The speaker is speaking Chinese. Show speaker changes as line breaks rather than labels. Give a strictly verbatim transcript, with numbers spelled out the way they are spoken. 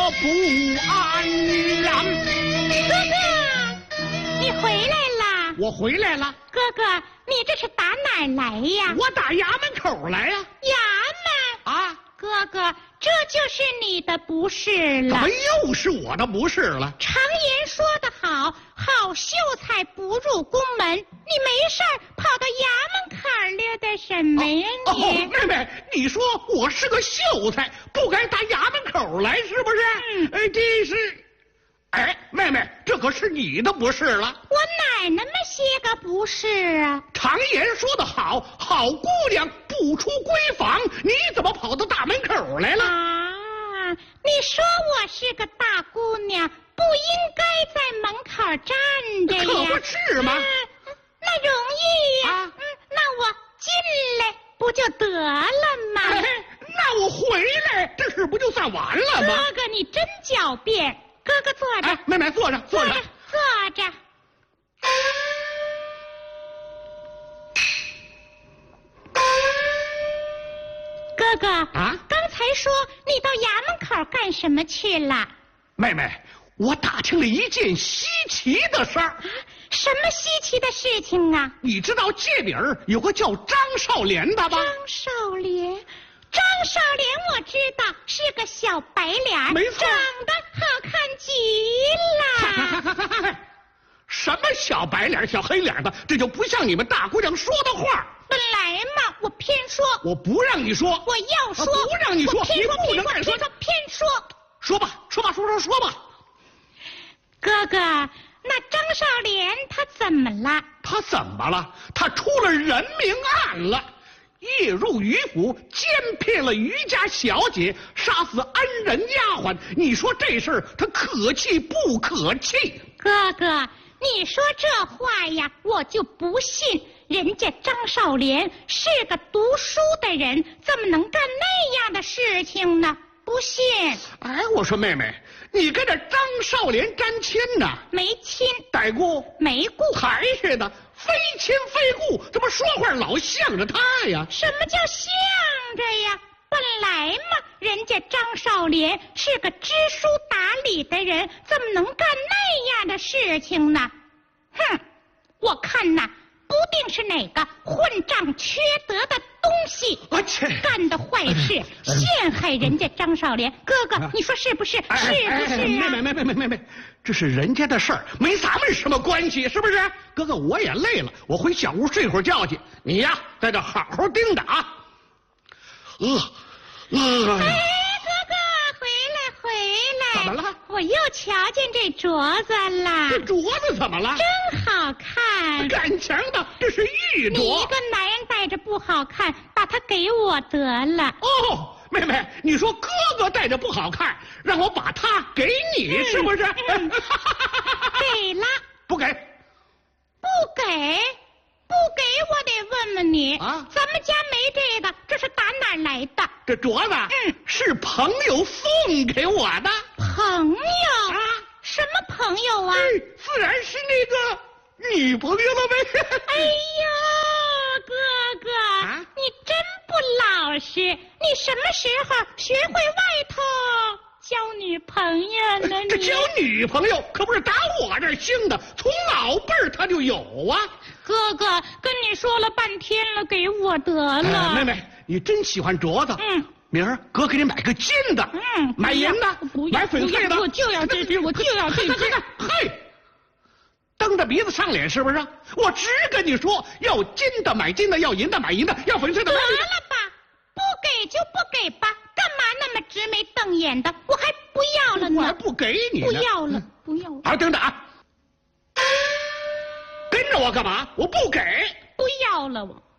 不安然。
哥哥，你回来啦！
我回来了。
哥哥，你这是打哪儿来呀？
我打衙门口来呀。
衙门
啊！
哥哥，这就是你的不是了。
怎么又是我的不是了？
常言说得好，好秀才不入宫门。你没事儿跑到衙门坎儿溜达什么呀你？
哦，哦妹妹，你说我是个秀才，不该打衙门口来，是不是？
嗯，
哎，这是。哎，妹妹，这可是你的不是了。
我哪那么些个不是啊？
常言说得好，好姑娘不出闺房，你怎么跑到大门口来了？
啊，你说我是个大姑娘，不应该在门口站着呀？
可不是吗？
嗯，那容易呀。
啊，
嗯，那我进来不就得了吗？
哎，那我回来，这事不就算完了吗？
哥哥，你真狡辩。哥哥坐着。
哎，妹妹坐着，坐着，
坐着，坐着。哥哥
啊，
刚才说你到衙门口干什么去了？
妹妹，我打听了一件稀奇的事儿。
啊，什么稀奇的事情啊？
你知道界里儿有个叫张少莲的吧？
张少莲，张少莲我知道，是个小白脸，
没错，
长得好看极了。
什么小白脸、小黑脸的，这就不像你们大姑娘说的话。
本来嘛，我偏说。
我不让你说。
我要说。
不让你说，
我偏说，
你不能敢说。
偏说，偏说。
说吧，说吧，说说说吧。
哥哥，那张少莲他怎么了？
他怎么了？他出了人命案了。夜入余府，奸骗了余家小姐，杀死恩人丫鬟。你说这事儿他可气不可气？
哥哥，你说这话呀，我就不信。人家张少莲是个读书的人，怎么能干那样的事情呢？不信。
哎，我说妹妹，你跟这张少莲沾亲呢？
没亲。
歹顾？
没顾。
还是的，非亲非故，怎么说话老向着他呀？
什么叫向着呀？本来嘛，人家张少莲是个知书达理的人，怎么能干那样的事情呢？哼，我看呐，不定是哪个混账缺德的东西干的坏事，陷害人家张少莲。哥哥，你说是不是？是不是啊？
妹妹妹妹妹妹妹，这是人家的事儿，没咱们什么关系，是不是？哥哥，我也累了，我回小屋睡会儿觉去。你呀，在这好好盯着啊。呃，呃。
哎，哥哥，回来回来！
怎么了？
我又瞧见这镯子了。
这镯子怎么了？
真好看。
敢强的，这是玉镯。
你一个男人戴着不好看，把它给我得了。
哦，妹妹，你说哥哥戴着不好看，让我把它给你，嗯、是不是？
嗯、给了。
不给。
不给。不给我得问问你
啊，
咱们家没这个，这是打哪儿来的？
这镯子，
嗯，
是朋友送给我的。
朋友
啊？
什么朋友啊？
哎，自然是那个女朋友了呗。
哎呦，哥哥，啊，你真不老实！你什么时候学会外头交女朋友了呢？
这交女朋友可不是打我这儿兴的，从老辈儿他就有啊。
哥哥，跟你说了半天了，给我得了。
哎、妹妹，你真喜欢镯子？
嗯，
明儿哥给你买个金的。
嗯，
买银的，买翡翠的。
我就要这只，我就要这只。
嘿，蹬着鼻子上脸是不是？我直跟你说，要金的买金的，要银的买银的，要翡翠的买翡翠的。
得了吧，不给就不给吧，干嘛那么直眉瞪眼的？我还不要了呢。
我还不给你呢。
不要了，不要了。
好，等等啊。跟着我干嘛？我不给。
不要了我。